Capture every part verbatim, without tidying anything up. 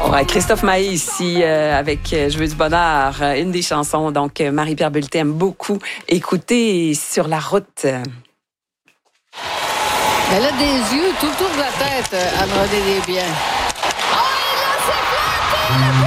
Ouais, Christophe Maé ici euh, avec euh, Je veux du bonheur, euh, une des chansons donc euh, Marie-Pierre Bulleté aime beaucoup écouter sur la route. Elle a des yeux tout autour de la tête, Anne-Renée Desbiens. Oh, et là, c'est planté, le but!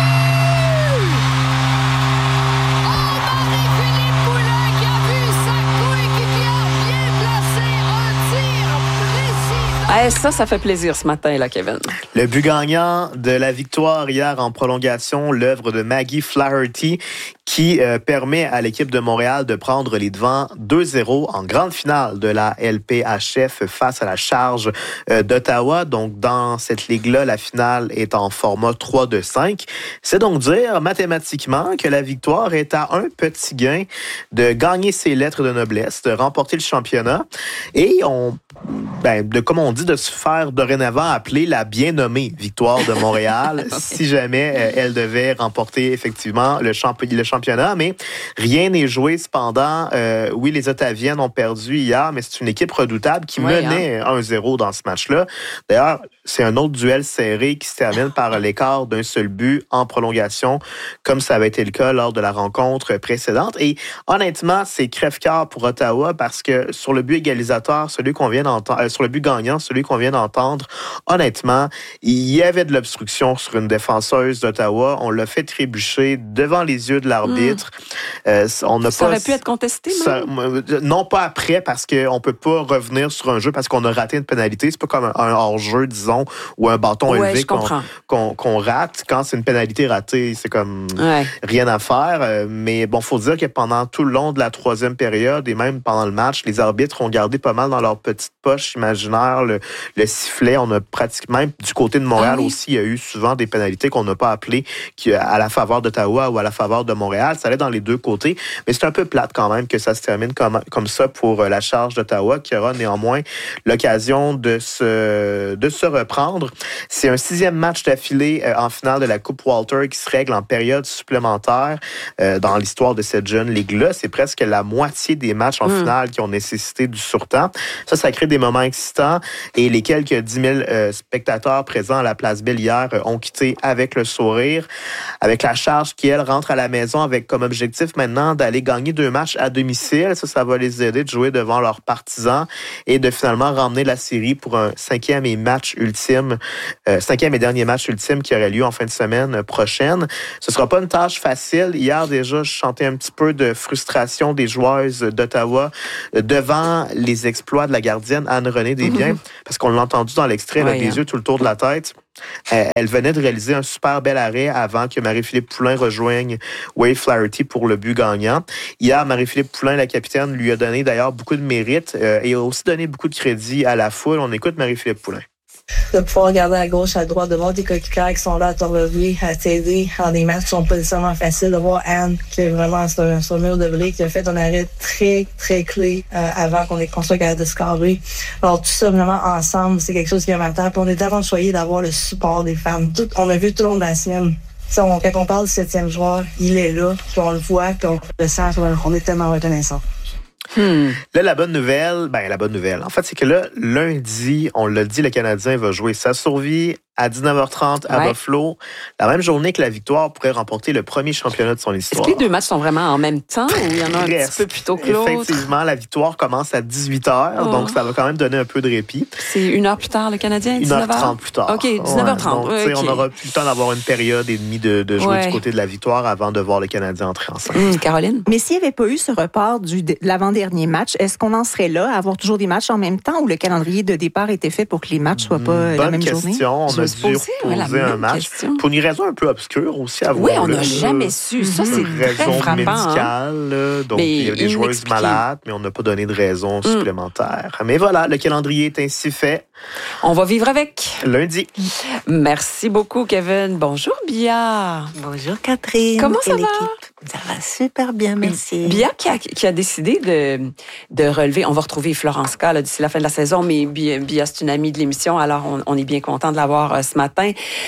Oh, Marie-Philippe Poulin qui a vu sa coéquipière bien placée, un tir précis. Ah, ça, ça fait plaisir ce matin, là, Kevin. Le but gagnant de la victoire hier en prolongation, l'œuvre de Maggie Flaherty, qui euh, permet à l'équipe de Montréal de prendre les devants deux zéro en grande finale de la L P H F face à la Charge euh, d'Ottawa. Donc, dans cette ligue-là, la finale est en format trois deux cinq. C'est donc dire, mathématiquement, que la victoire est à un petit gain de gagner ses lettres de noblesse, de remporter le championnat et on, ben, de, comme on dit, de se faire dorénavant appeler la bien nommée victoire de Montréal si jamais euh, elle devait remporter effectivement le, champ- le championnat. Mais rien n'est joué cependant. Euh, oui, les Ottaviennes ont perdu hier, mais c'est une équipe redoutable qui oui, menait hein. un zéro dans ce match-là. D'ailleurs, c'est un autre duel serré qui se termine par l'écart d'un seul but en prolongation, comme ça avait été le cas lors de la rencontre précédente. Et honnêtement, c'est crève-cœur pour Ottawa parce que sur le but égalisateur, celui qu'on vient d'entendre, euh, sur le but gagnant, celui qu'on vient d'entendre, honnêtement, il y avait de l'obstruction sur une défenseuse d'Ottawa. On l'a fait trébucher devant les yeux de l'arbitre. Mmh. Euh, on n'a ça pas, aurait pu être contesté, ça, non, pas après, parce qu'on ne peut pas revenir sur un jeu parce qu'on a raté une pénalité. C'est pas comme un, un hors-jeu, disons, ou un bâton ouais, élevé qu'on, qu'on, qu'on rate. Quand c'est une pénalité ratée, c'est comme ouais. rien à faire. Mais bon, il faut dire que pendant tout le long de la troisième période et même pendant le match, les arbitres ont gardé pas mal dans leur petite poche imaginaire le, le sifflet. On a pratiquement, même du côté de Montréal ah oui. aussi, il y a eu souvent des pénalités qu'on n'a pas appelées qui, à la faveur d'Ottawa ou à la faveur de Montréal. Ça allait dans les deux côtés. Mais c'est un peu plate quand même que ça se termine comme, comme ça pour la Charge d'Ottawa, qui aura néanmoins l'occasion de se, de se reprendre. C'est un sixième match d'affilée euh, en finale de la Coupe Walter qui se règle en période supplémentaire euh, dans l'histoire de cette jeune ligue-là. C'est presque la moitié des matchs en mmh. finale qui ont nécessité du surtemps. Ça, ça crée des moments excitants et les quelques dix mille euh, spectateurs présents à la Place Belle hier euh, ont quitté avec le sourire, avec la Charge qui, elle, rentre à la maison avec comme objectif maintenant d'aller gagner deux matchs à domicile. Ça, ça va les aider de jouer devant leurs partisans et de finalement ramener la série pour un cinquième et match ultime, euh, cinquième et dernier match ultime qui aurait lieu en fin de semaine prochaine. Ce sera pas une tâche facile. Hier, déjà, je chantais un petit peu de frustration des joueuses d'Ottawa devant les exploits de la gardienne Anne-Renée Desbiens, mm-hmm. parce qu'on l'a entendu dans l'extrait, elle ouais, a des hein. yeux tout le tour de la tête. Elle venait de réaliser un super bel arrêt avant que Marie-Philippe Poulin rejoigne Wade Flaherty pour le but gagnant. Hier, Marie-Philippe Poulin, la capitaine, lui a donné d'ailleurs beaucoup de mérite euh, et a aussi donné beaucoup de crédit à la foule. On écoute Marie-Philippe Poulin. De pouvoir regarder à gauche, à droite, de voir des coéquipiers qui sont là à te relever, à t'aider dans des matchs qui sont pas nécessairement faciles, de voir Anne, qui est vraiment sur un, sur un mur de blé, qui a fait un arrêt très, très clé euh, avant qu'on ait construit qu'elle de scorer. Alors, tout ça, vraiment, ensemble, c'est quelque chose qui est important. Puis on est tellement choyés d'avoir le support des fans. Tout, on a vu tout le long de la sienne. On, quand on parle du septième joueur, il est là, puis on le voit, puis on le sent, on est tellement reconnaissant. Hmm. Là, la bonne nouvelle, ben la bonne nouvelle, en fait, c'est que là, lundi, on l'a dit, le Canadien va jouer sa survie à dix-neuf heures trente à ouais. Buffalo. La même journée que la victoire pourrait remporter le premier championnat de son histoire. Est-ce que les deux matchs sont vraiment en même temps ou il y en a un petit peu plus tôt que l'autre? Effectivement, la victoire commence à dix-huit heures, oh. donc ça va quand même donner un peu de répit. C'est une heure plus tard, le Canadien, dix-neuf heures? une heure trente plus tard. OK, dix-neuf heures trente. Ouais, donc, okay. On aura plus le temps d'avoir une période et demie de, de jouer ouais. du côté de la victoire avant de voir le Canadien entrer ensemble. Mmh, Caroline? Mais s'il n'y avait pas eu ce report du, de l'avant-dernier match, est-ce qu'on en serait là à avoir toujours des matchs en même temps ou le calendrier de départ était fait pour que les matchs soient pas Bonne la même question. journée? On a dû reposer un match. Question. Pour une raison un peu obscure aussi à voir. Oui, on n'a jamais su. Ça, c'est une très raison frappant. médicale. Hein? Donc, mais il y a des joueuses malades, mais on n'a pas donné de raison mm. supplémentaire. Mais voilà, le calendrier est ainsi fait. On va vivre avec. Lundi. Merci beaucoup, Kevin. Bonjour, Bia. Bonjour, Catherine. Comment ça et va? L'équipe. Ça va super bien, merci. Bia qui a, qui a décidé de, de relever. On va retrouver Florence K là, d'ici la fin de la saison, mais Bia, Bia c'est une amie de l'émission, alors on, on est bien content de l'avoir euh, ce matin.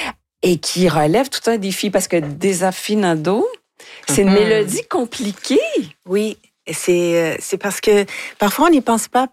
Et qui relève tout un défi parce que Desafinado, c'est une mm-hmm. mélodie compliquée. Oui, c'est, c'est parce que parfois on n'y pense pas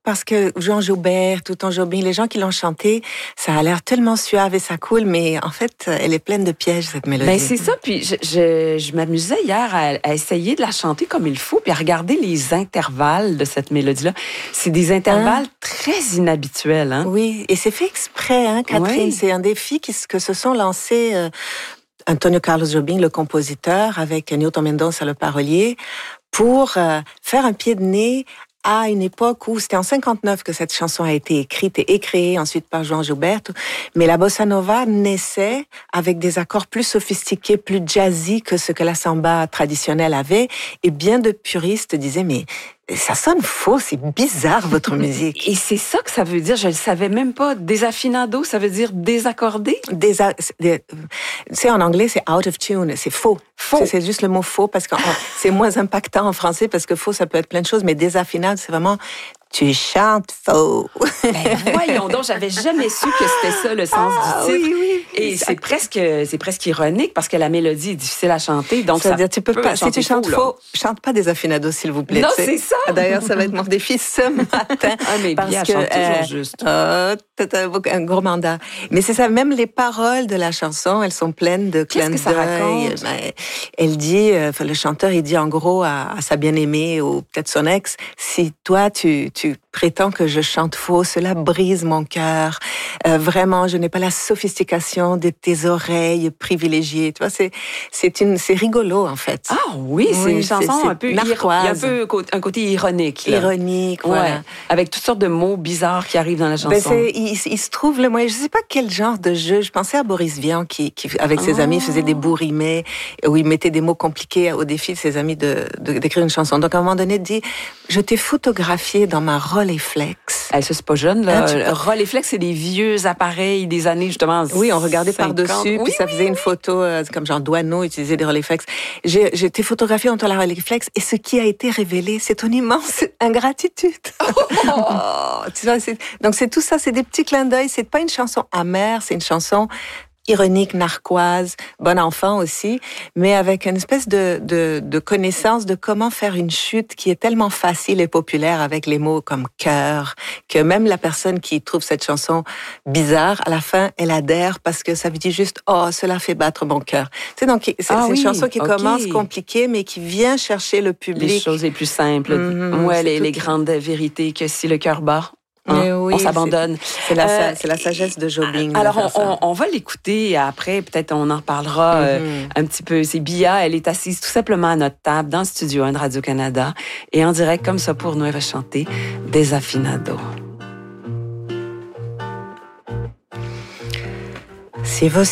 parce que Jean Joubert, tout Tom Jobim, les gens qui l'ont chanté, ça a l'air tellement suave et ça coule, mais en fait, elle est pleine de pièges, cette mélodie. Ben c'est ça, puis je, je, je m'amusais hier à, à essayer de la chanter comme il faut, puis à regarder les intervalles de cette mélodie-là. C'est des intervalles hein? très inhabituels. Hein? Oui, et c'est fait exprès, hein, Catherine. Oui. C'est un défi qui, que se sont lancés... Euh, Antonio Carlos Jobim, le compositeur, avec Newton Mendoza, le parolier, pour euh, faire un pied de nez à une époque où c'était en cinquante-neuf que cette chanson a été écrite et créée ensuite par João Gilberto. Mais la bossa nova naissait avec des accords plus sophistiqués, plus jazzy que ce que la samba traditionnelle avait. Et bien de puristes disaient, mais ça sonne faux, c'est bizarre votre musique. Et c'est ça que ça veut dire, je ne le savais même pas. Desafinado, ça veut dire désaccordé? Désa... Tu sais, en anglais, c'est out of tune, c'est faux. Faux. C'est, c'est juste le mot faux parce que c'est moins impactant en français parce que faux, ça peut être plein de choses, mais désafinado, c'est vraiment... Tu chantes faux. Ben voyons donc, j'avais jamais su que c'était ça le sens ah, du titre. Oui, oui. Et c'est presque, c'est presque ironique parce que la mélodie est difficile à chanter. Donc ça veut ça dire tu peux pas. Si tu chantes faux, faux chante pas des affinados s'il vous plaît. Non, c'est ça. D'ailleurs, ça va être mon défi ce matin. Ah mais parce bien, que chante toujours euh, juste. Euh, t'as un gros mandat. Mais c'est ça. Même les paroles de la chanson, elles sont pleines de clins d'œil. Qu'est-ce que ça raconte? Ben, elle dit, enfin, le chanteur, il dit en gros à, à sa bien-aimée ou peut-être son ex, si toi tu tu prétends que je chante faux, cela brise mon cœur. Euh, vraiment, je n'ai pas la sophistication de tes oreilles privilégiées. Tu vois, c'est c'est une c'est rigolo en fait. Ah oui, c'est oui, une chanson c'est, c'est un peu narquoise. Il y a un peu un côté ironique. Là. Ironique, voilà. Ouais, avec toutes sortes de mots bizarres qui arrivent dans la chanson. Ben c'est, il, il se trouve le moyen. Je sais pas quel genre de jeu. Je pensais à Boris Vian qui, qui avec ses oh. amis faisait des bourrimets où il mettait des mots compliqués au défi de ses amis de, de d'écrire une chanson. Donc à un moment donné, il dit, je t'ai photographié dans ma Rolleiflex. Elle ça c'est pas jeune là. Ah, Rolleiflex, c'est des vieux appareils des années justement. Oui, on regardait par-dessus, oui, puis ça faisait oui, une photo euh, comme Jean Douaneau utilisait des Rolleiflex. J'ai, j'ai été photographiée dans la Rolleiflex et ce qui a été révélé, c'est ton immense ingratitude. Oh, tu vois, c'est, donc c'est tout ça, c'est des petits clins d'œil. C'est pas une chanson amère, c'est une chanson ironique, narquoise, bon enfant aussi, mais avec une espèce de, de, de connaissance de comment faire une chute qui est tellement facile et populaire avec les mots comme cœur, que même la personne qui trouve cette chanson bizarre, à la fin, elle adhère parce que ça veut dire juste, oh, cela fait battre mon cœur. C'est donc, c'est, ah, c'est oui, une chanson qui okay. commence compliquée, mais qui vient chercher le public. Les choses les plus simples. Mm-hmm, ouais, les, les grandes vérités que si le cœur bat, Hein? Oui, on s'abandonne. C'est, c'est, la, euh, c'est la sagesse de Jobim. Alors, on, on, on va l'écouter après. Peut-être on en reparlera mm-hmm. euh, un petit peu. C'est Bia. Elle est assise tout simplement à notre table dans le studio un de Radio-Canada. Et en direct, comme ça, pour nous, elle va chanter Desafinado. Si você